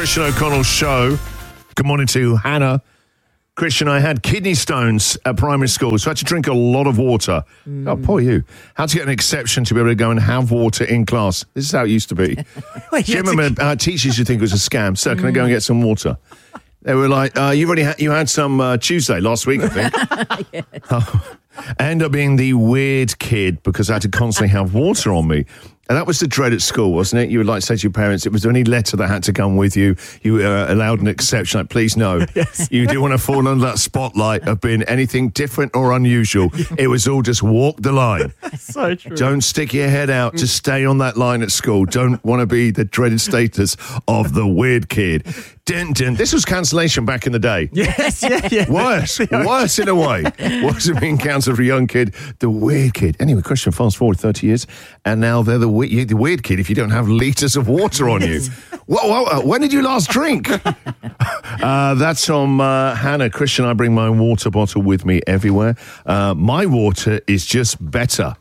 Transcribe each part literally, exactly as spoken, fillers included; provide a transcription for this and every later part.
Christian O'Connell show. Good morning to Hannah. Christian, I had kidney stones at primary school, so I had to drink a lot of water. Mm. Oh, poor you. How to get an exception to be able to go and have water in class. This is how it used to be. Wait, Do you remember to... our teachers used to think it was a scam? So, can mm. I go and get some water? They were like, uh, you already had, you had some uh, Tuesday last week, I think. Yes. Oh, I ended up being the weird kid because I had to constantly have water on me. And that was the dread at school, wasn't it? You would like to say to your parents, it was there any letter that had to come with you? You were uh, allowed an exception, like, please no. Yes. You do want to fall under that spotlight of being anything different or unusual. It was all just walk the line. So true. Don't stick your head out. Just stay on that line at school. Don't want to be the dreaded status of the weird kid. Dun, dun. This was cancellation back in the day. Yes, yeah, yeah. Worse. Worse in a way. Worse than being cancelled for a young kid. The weird kid. Anyway, Christian, fast forward thirty years, and now they're the You're the weird kid if you don't have litres of water on you. Whoa, whoa, uh, when did you last drink? uh, that's from uh, Hannah. Christian, I bring my water bottle with me everywhere. Uh, my water is just better.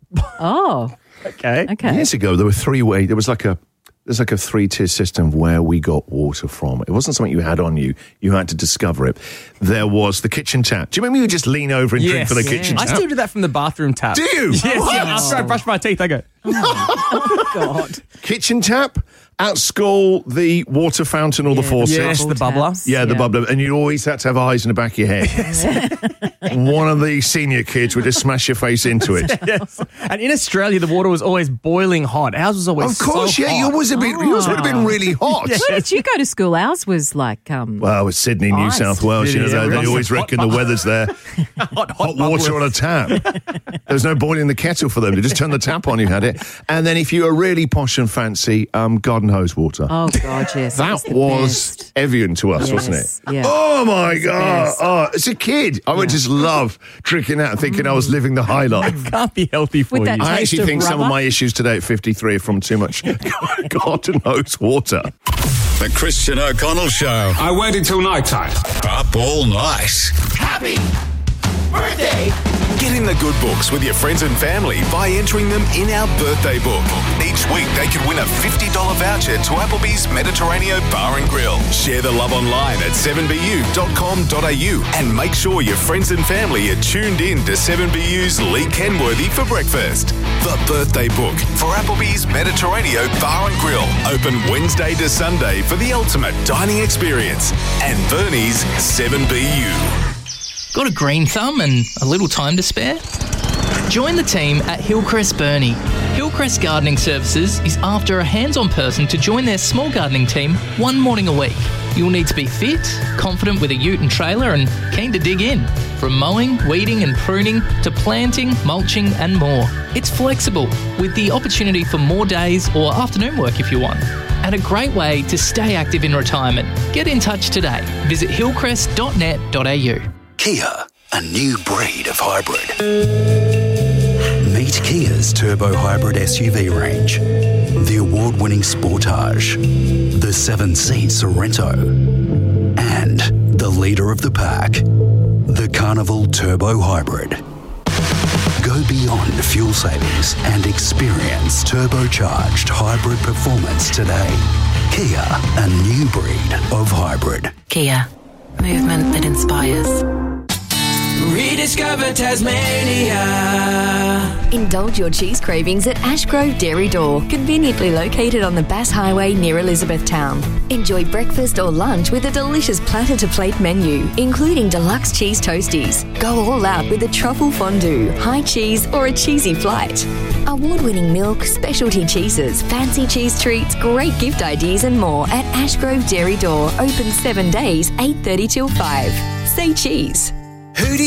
Oh, okay. Okay. Years ago, there were three ways. There was like a There's like a three-tier system of where we got water from. It wasn't something you had on you. You had to discover it. There was the kitchen tap. Do you remember you would just lean over and yes. drink from the yeah. kitchen tap? I still do that from the bathroom tap. Do you? Yes, oh. yeah. After I brush my teeth, I go, oh, God. Kitchen tap? At school, the water fountain or yeah, the faucet. Yes, the bubbler. Yeah, the yeah. bubbler. And you always had to have eyes in the back of your head. Yes. One of the senior kids would just smash your face into it. Yes. And in Australia, the water was always boiling hot. Ours was always Of course, so yeah. hot. Yours, been, oh. yours would have been really hot. Yes. Where did you go to school? Ours was like... Um, well, it's Sydney, New ice. South Wales. You know, yeah, they, they always reckon the weather's there. hot, hot, hot water on a tap. There's no boiling the kettle for them. They just turn the tap on, you had it. And then if you were really posh and fancy, um, garden hose water. Oh, God, yes. That was, was Evian to us, yes, wasn't it? Yeah. Oh, my God. Oh, as a kid, I would yeah. just love drinking out and thinking mm. I was living the high life. It can't be healthy for With you. I actually think rubber? some of my issues today at fifty-three are from too much garden hose water. The Christian O'Connell Show. I waited till night time. Up all night. Happy birthday! Get in the good books with your friends and family by entering them in our birthday book. Each week they could win a fifty dollars voucher to Applebee's Mediterranean Bar and Grill. Share the love online at seven b u dot com dot a u and make sure your friends and family are tuned in to seven B U's Lee Kenworthy for breakfast. The birthday book for Applebee's Mediterranean Bar and Grill. Open Wednesday to Sunday for the ultimate dining experience. And Bernie's seven B U. Got a green thumb and a little time to spare? Join the team at Hillcrest Burnie. Hillcrest Gardening Services is after a hands-on person to join their small gardening team one morning a week. You'll need to be fit, confident with a ute and trailer and keen to dig in. From mowing, weeding and pruning to planting, mulching and more. It's flexible with the opportunity for more days or afternoon work if you want. And a great way to stay active in retirement. Get in touch today. Visit hillcrest dot net dot a u. Kia, a new breed of hybrid. Meet Kia's turbo hybrid S U V range. The award-winning Sportage, the seven-seat Sorento, and the leader of the pack, the Carnival Turbo Hybrid. Go beyond fuel savings and experience turbocharged hybrid performance today. Kia, a new breed of hybrid. Kia, movement that inspires. Rediscover Tasmania. Indulge your cheese cravings at Ashgrove Dairy Door, conveniently located on the Bass Highway near Elizabethtown. Enjoy breakfast or lunch with a delicious platter-to-plate menu, including deluxe cheese toasties. Go all out with a truffle fondue, high cheese or a cheesy flight. Award-winning milk, specialty cheeses, fancy cheese treats, great gift ideas and more at Ashgrove Dairy Door, open seven days, eight thirty till five. Say cheese. Who do